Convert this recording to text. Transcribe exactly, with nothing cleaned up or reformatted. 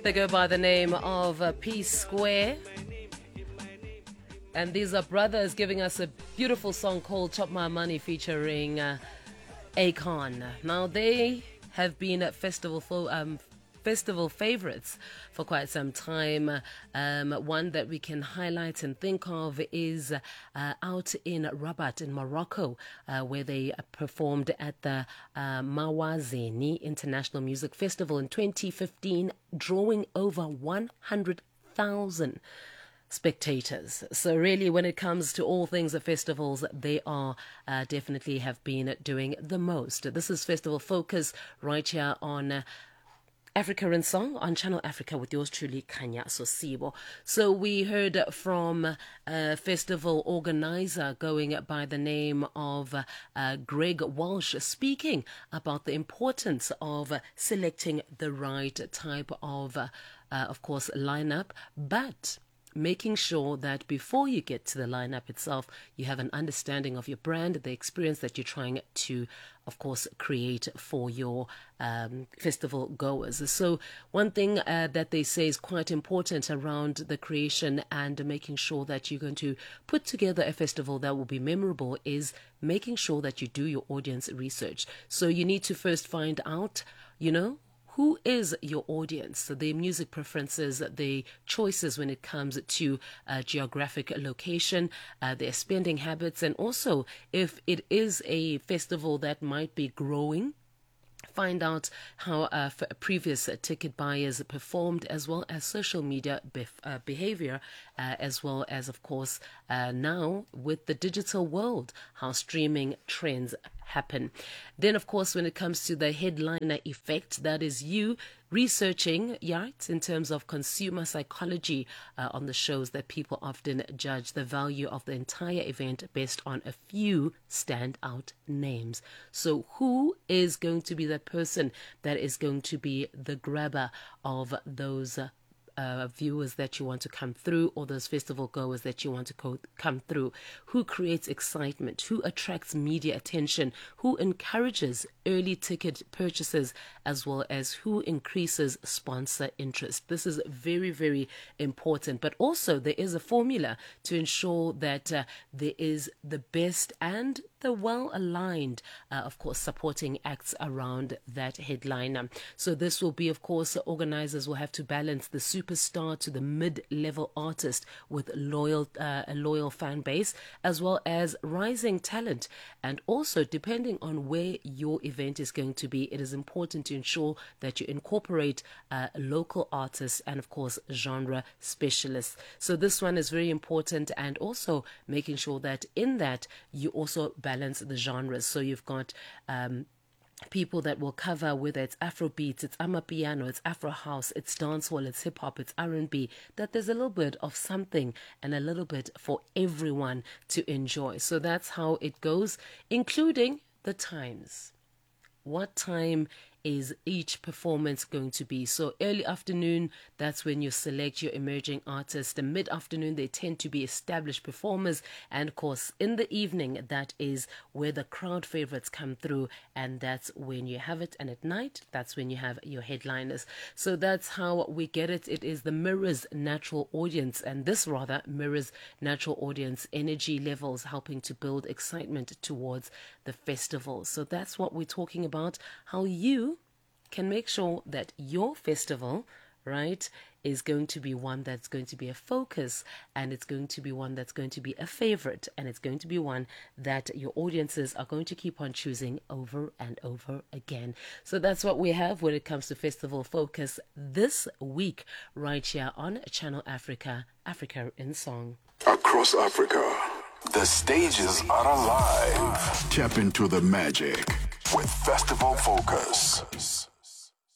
They go by the name of uh, P Square. And these are brothers giving us a beautiful song called Chop My Money featuring uh, Akon. Now, they have been at festival fo- um, festival favorites for quite some time. Um, one that we can highlight and think of is uh, out in Rabat in Morocco, uh, where they performed at the uh, Mawazeni International Music Festival in twenty fifteen, drawing over one hundred thousand spectators. So really, when it comes to all things at festivals, they are uh, definitely have been doing the most. This is Festival Focus right here on uh, Africa in Song on Channel Africa with yours truly, Kanya Sosibo. So we heard from a festival organizer going by the name of uh, Greg Walsh, speaking about the importance of uh, selecting the right type of, uh, uh, of course, lineup, but making sure that before you get to the lineup itself, you have an understanding of your brand, the experience that you're trying to, of course, create for your um, festival goers. So one thing uh, that they say is quite important around the creation and making sure that you're going to put together a festival that will be memorable is making sure that you do your audience research. So you need to first find out, you know, who is your audience, so their music preferences, their choices when it comes to uh, geographic location, uh, their spending habits, and also if it is a festival that might be growing, find out how uh, previous uh, ticket buyers performed, as well as social media bef- uh, behavior, uh, as well as, of course, uh, now with the digital world, how streaming trends happen. Then, of course, when it comes to the headliner effect, that is you researching, yeah, in terms of consumer psychology uh, on the shows that people often judge the value of the entire event based on a few standout names. So who is going to be the person that is going to be the grabber of those uh, Uh, viewers that you want to come through, or those festival goers that you want to co- come through? Who creates excitement? Who attracts media attention? Who encourages early ticket purchases, as well as who increases sponsor interest? This is very, very important. But also there is a formula to ensure that uh, there is the best and the well-aligned, uh, of course, supporting acts around that headliner. So this will be, of course, organizers will have to balance the superstar to the mid-level artist with loyal, uh, a loyal fan base, as well as rising talent. And also, depending on where your event is going to be, it is important to ensure that you incorporate uh, local artists and, of course, genre specialists. So this one is very important, and also making sure that in that you also balance the genres. So you've got um, people that will cover, whether it's Afro beats, it's Amapiano, it's Afro house, it's dancehall, it's hip hop, it's R and B, that there's a little bit of something and a little bit for everyone to enjoy. So that's how it goes, including the times. What time is each performance going to be? So early afternoon, that's when you select your emerging artists. The mid-afternoon, they tend to be established performers. And of course, in the evening, that is where the crowd favorites come through, and that's when you have it. And at night, that's when you have your headliners. So that's how we get it. It is the Mirror's natural audience, and this rather mirrors natural audience energy levels, helping to build excitement towards the festival. So that's what we're talking about, how you can make sure that your festival, right, is going to be one that's going to be a focus, and it's going to be one that's going to be a favorite, and it's going to be one that your audiences are going to keep on choosing over and over again. So that's what we have when it comes to Festival Focus this week, right here on Channel Africa, Africa in Song. Across Africa, the stages are alive. Tap into the magic with Festival Focus.